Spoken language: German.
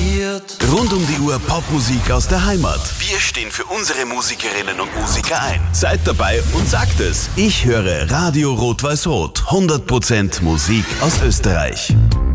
passiert. Rund um die Uhr Popmusik aus der Heimat. Wir stehen für unsere Musikerinnen und Musiker ein. Seid dabei und sagt es. Ich höre Radio Rot-Weiß-Rot. 100% Musik aus Österreich.